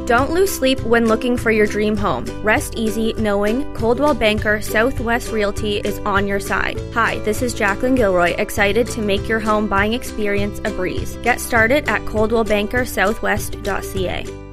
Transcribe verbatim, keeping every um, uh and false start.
Don't lose sleep when looking for your dream home. Rest easy knowing Coldwell Banker Southwest Realty is on your side. Hi, this is Jacqueline Gilroy, excited to make your home buying experience a breeze. Get started at coldwell banker southwest dot c a.